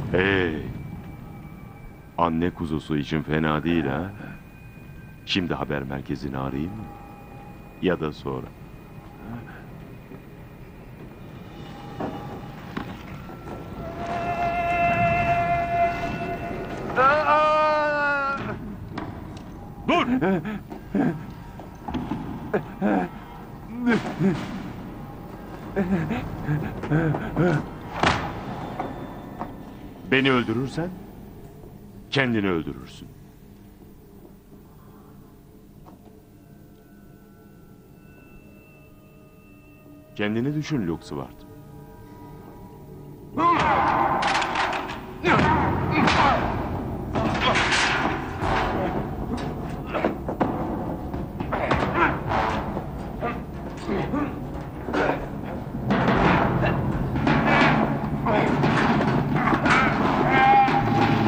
Hey, anne kuzusu için fena değil ha. Şimdi haber merkezini arayayım mı? Ya da sonra. Dur! Beni öldürürsen kendini öldürürsün. Kendini düşün Luxward.